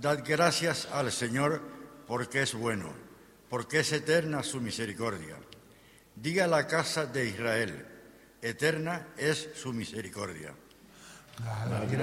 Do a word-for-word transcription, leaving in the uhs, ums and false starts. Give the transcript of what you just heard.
Dad gracias al Señor porque es bueno, porque es eterna su misericordia. Diga la casa de Israel, eterna es su misericordia. Dale